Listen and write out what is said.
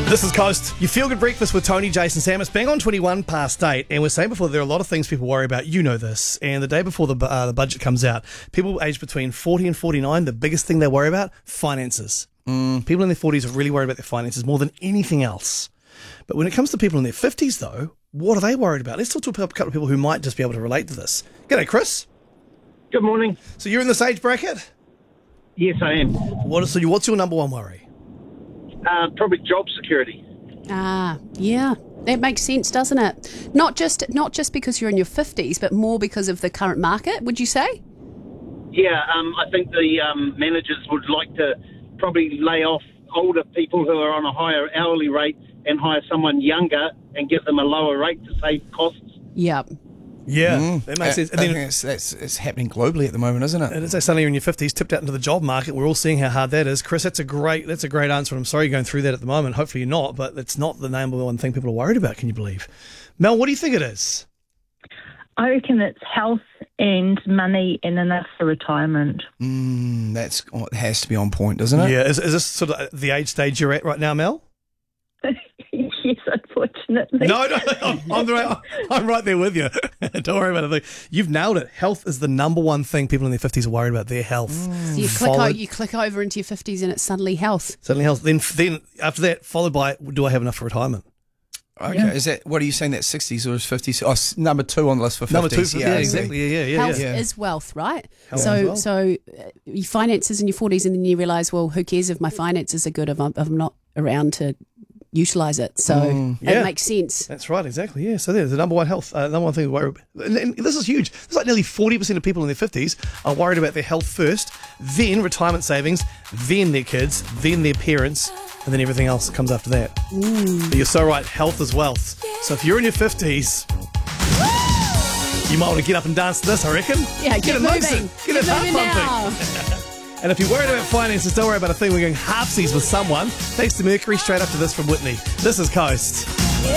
This is Coast. You feel good breakfast with Tony, Jason, Sam. It's bang on 21 past 8, and we're saying before there are a lot of things people worry about. You know this. And the day before the budget comes out, people aged between 40 and 49, the biggest thing they worry about, finances. People in their 40s are really worried about their finances more than anything else. But when it comes to people in their 50s, though, what are they worried about? Let's talk to a couple of people who might just be able to relate to this. G'day, Chris. Good morning. So you're in this age bracket? Yes, I am. What's your number one worry? Probably job security. Yeah, that makes sense, doesn't it? Not just because you're in your 50s, but more because of the current market, would you say? Yeah, I think the managers would like to probably lay off older people who are on a higher hourly rate and hire someone younger and give them a lower rate to save costs. Yep. Yeah, that makes sense. And I then think it's happening globally at the moment, isn't it? and as I say, suddenly you're in your 50s, tipped out into the job market. We're all seeing how hard that is. Chris, that's a great answer. I'm sorry you're going through that at the moment. Hopefully you're not, but it's not the number one thing people are worried about, can you believe? Mel, what do you think it is? I reckon it's health and money and enough for retirement. It has to be on point, doesn't it? Yeah, is this sort of the age stage you're at right now, Mel? Yes, unfortunately. No, I'm right there with you. Don't worry about it. You've nailed it. Health is the number one thing people in their 50s are worried about, their health. So you click over into your 50s and it's suddenly health. Suddenly health. Then after that, followed by, do I have enough for retirement? Okay, Is that, what are you saying, that 60s or is 50s? Oh, number 2 on the list for 50s. Number 2, yeah, exactly. Yeah. Health is wealth, right? Health so is wealth. so your finances in your 40s, and then you realise, well, who cares if my finances are good if I'm not around to utilise it? So Yeah. it makes sense. That's right, exactly. Yeah, so there's the number one health, number one thing to worry about. And this is huge. It's like nearly 40% of people in their 50s are worried about their health first, then retirement savings, then their kids, then their parents, and then everything else that comes after that. But you're so right, health is wealth. So if you're in your 50s, you might want to get up and dance to this, I reckon. Yeah, get it moving. moving. Get it heart moving pumping. now. And if you're worried about finances, don't worry about a thing. We're going halfsies with someone. Thanks to Mercury, straight after this from Whitney. This is Coast.